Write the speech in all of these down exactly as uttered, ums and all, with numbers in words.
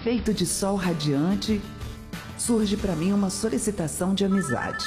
feito de sol radiante, surge para mim uma solicitação de amizade.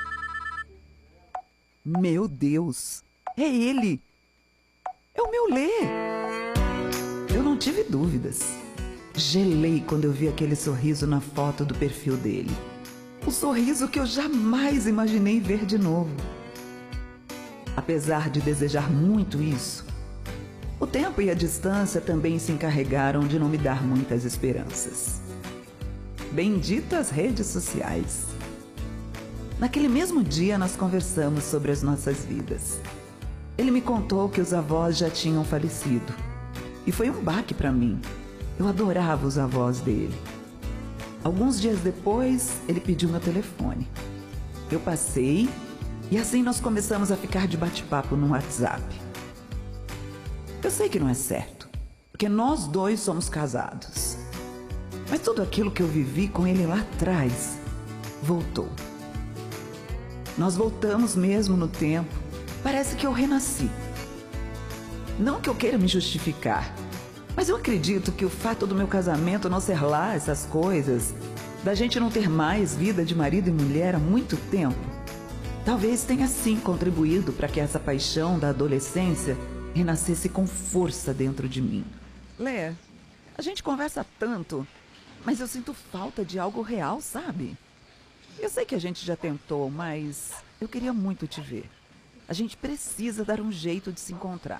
Meu Deus, é ele! É o meu Lê! Eu não tive dúvidas. Gelei quando eu vi aquele sorriso na foto do perfil dele. O sorriso que eu jamais imaginei ver de novo. Apesar de desejar muito isso, o tempo e a distância também se encarregaram de não me dar muitas esperanças. Benditas redes sociais! Naquele mesmo dia nós conversamos sobre as nossas vidas. Ele me contou que os avós já tinham falecido. E foi um baque para mim. Eu adorava os avós dele. Alguns dias depois, ele pediu meu telefone. Eu passei e assim nós começamos a ficar de bate-papo no WhatsApp. Eu sei que não é certo, porque nós dois somos casados. Mas tudo aquilo que eu vivi com ele lá atrás voltou. Nós voltamos mesmo no tempo. Parece que eu renasci. Não que eu queira me justificar, mas eu acredito que o fato do meu casamento não ser lá essas coisas, da gente não ter mais vida de marido e mulher há muito tempo, talvez tenha sim contribuído para que essa paixão da adolescência renascesse com força dentro de mim. Lê, a gente conversa tanto, mas eu sinto falta de algo real, sabe? Eu sei que a gente já tentou, mas eu queria muito te ver. A gente precisa dar um jeito de se encontrar.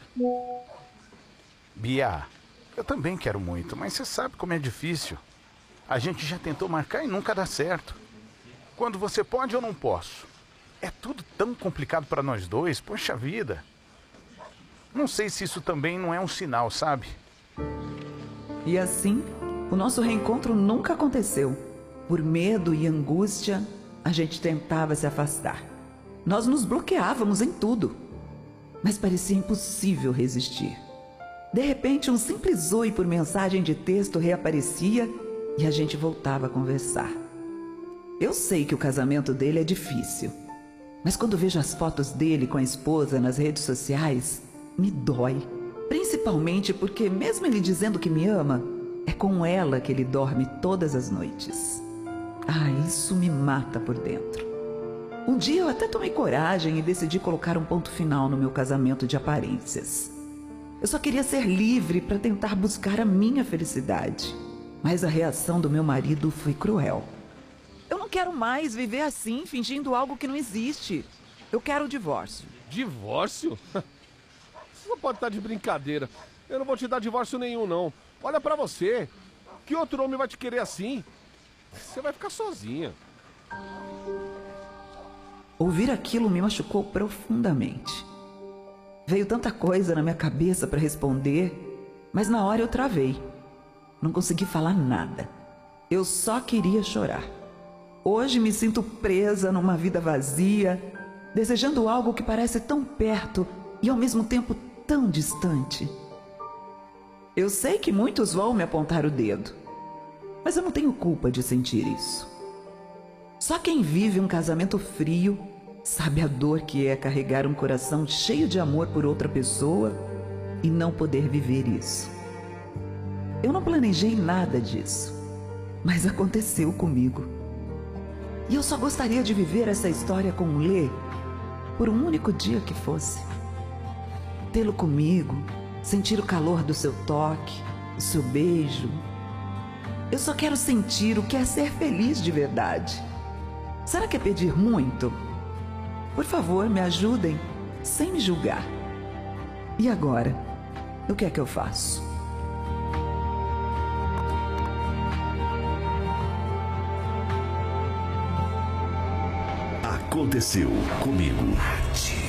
Bia, eu também quero muito, mas você sabe como é difícil. A gente já tentou marcar e nunca dá certo. Quando você pode, eu não posso. É tudo tão complicado para nós dois, poxa vida. Não sei se isso também não é um sinal, sabe? E assim, o nosso reencontro nunca aconteceu. Por medo e angústia, a gente tentava se afastar. Nós nos bloqueávamos em tudo, mas parecia impossível resistir. De repente, um simples oi por mensagem de texto reaparecia e a gente voltava a conversar. Eu sei que o casamento dele é difícil, mas quando vejo as fotos dele com a esposa nas redes sociais, me dói. Principalmente porque, mesmo ele dizendo que me ama, é com ela que ele dorme todas as noites. Ah, isso me mata por dentro. Um dia eu até tomei coragem e decidi colocar um ponto final no meu casamento de aparências. Eu só queria ser livre para tentar buscar a minha felicidade. Mas a reação do meu marido foi cruel. Eu não quero mais viver assim, fingindo algo que não existe. Eu quero o divórcio. Divórcio? Você só pode estar de brincadeira. Eu não vou te dar divórcio nenhum, não. Olha pra você. Que outro homem vai te querer assim? Você vai ficar sozinha. Ouvir aquilo me machucou profundamente. Veio tanta coisa na minha cabeça para responder, mas na hora eu travei. Não consegui falar nada. Eu só queria chorar. Hoje me sinto presa numa vida vazia, desejando algo que parece tão perto e ao mesmo tempo tão distante. Eu sei que muitos vão me apontar o dedo, mas eu não tenho culpa de sentir isso. Só quem vive um casamento frio sabe a dor que é carregar um coração cheio de amor por outra pessoa e não poder viver isso. Eu não planejei nada disso, mas aconteceu comigo. E eu só gostaria de viver essa história com o Lê por um único dia que fosse. Tê-lo comigo, sentir o calor do seu toque, o seu beijo. Eu só quero sentir o que é ser feliz de verdade. Será que é pedir muito? Por favor, me ajudem, sem me julgar. E agora? O que é que eu faço? Aconteceu comigo.